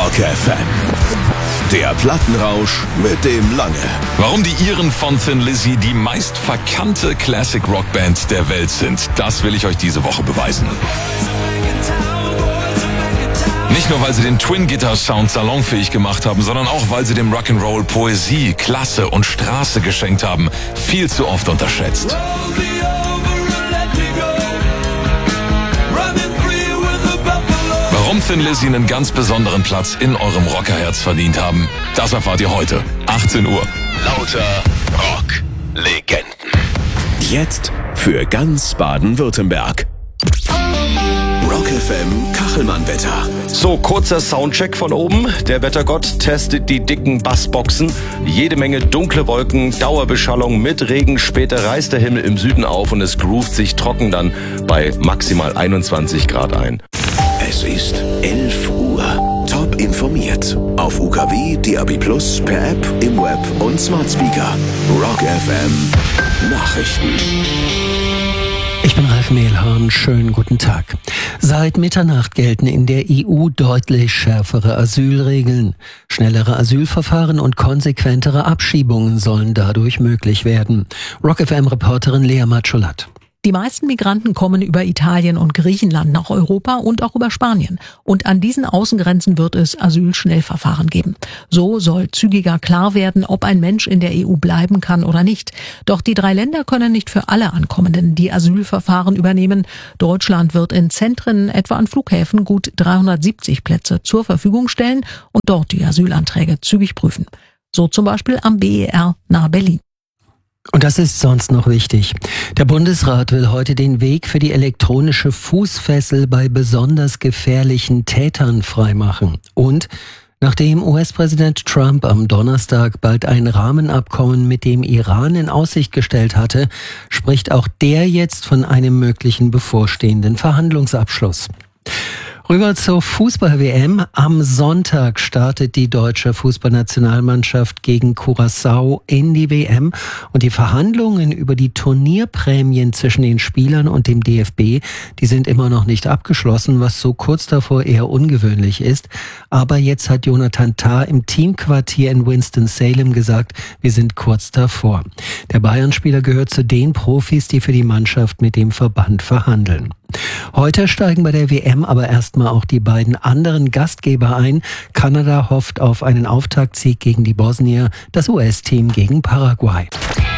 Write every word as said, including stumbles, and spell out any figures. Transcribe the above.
Rock F M. Der Plattenrausch mit dem Lange. Warum die Iren von Thin Lizzy die meist verkannte Classic Rock Band der Welt sind, das will ich euch diese Woche beweisen. Nicht nur, weil sie den Twin-Guitar-Sound salonfähig gemacht haben, sondern auch, weil sie dem Rock'n'Roll Poesie, Klasse und Straße geschenkt haben. Viel zu oft unterschätzt. Warum Thin Lizzy einen ganz besonderen Platz in eurem Rockerherz verdient haben, das erfahrt ihr heute. achtzehn Uhr. Lauter Rock-Legenden. Jetzt für ganz Baden-Württemberg. Rock F M Kachelmann-Wetter. So, kurzer Soundcheck von oben. Der Wettergott testet die dicken Bassboxen. Jede Menge dunkle Wolken, Dauerbeschallung mit Regen. Später reißt der Himmel im Süden auf und es groovt sich trocken dann bei maximal einundzwanzig Grad ein. Es ist elf Uhr. Top informiert. Auf U K W, D A B plus, per App, im Web und Smart Speaker. Rock F M Nachrichten. Ich bin Ralf Mehlhorn, schönen guten Tag. Seit Mitternacht gelten in der E U deutlich schärfere Asylregeln. Schnellere Asylverfahren und konsequentere Abschiebungen sollen dadurch möglich werden. Rock F M-Reporterin Lea Matscholat. Die meisten Migranten kommen über Italien und Griechenland nach Europa und auch über Spanien. Und an diesen Außengrenzen wird es Asylschnellverfahren geben. So soll zügiger klar werden, ob ein Mensch in der E U bleiben kann oder nicht. Doch die drei Länder können nicht für alle Ankommenden die Asylverfahren übernehmen. Deutschland wird in Zentren, etwa an Flughäfen, gut dreihundertsiebzig Plätze zur Verfügung stellen und dort die Asylanträge zügig prüfen. So zum Beispiel am B E R nahe Berlin. Und das ist sonst noch wichtig. Der Bundesrat will heute den Weg für die elektronische Fußfessel bei besonders gefährlichen Tätern freimachen. Und nachdem U S-Präsident Trump am Donnerstag bald ein Rahmenabkommen mit dem Iran in Aussicht gestellt hatte, spricht auch der jetzt von einem möglichen bevorstehenden Verhandlungsabschluss. Rüber zur Fußball-W M. Am Sonntag startet die deutsche Fußballnationalmannschaft gegen Curaçao in die W M. Und die Verhandlungen über die Turnierprämien zwischen den Spielern und dem D F B, die sind immer noch nicht abgeschlossen, was so kurz davor eher ungewöhnlich ist. Aber jetzt hat Jonathan Tah im Teamquartier in Winston-Salem gesagt, wir sind kurz davor. Der Bayern-Spieler gehört zu den Profis, die für die Mannschaft mit dem Verband verhandeln. Heute steigen bei der W M aber erstmal auch die beiden anderen Gastgeber ein. Kanada hofft auf einen Auftaktsieg gegen die Bosnier, das U S-Team gegen Paraguay.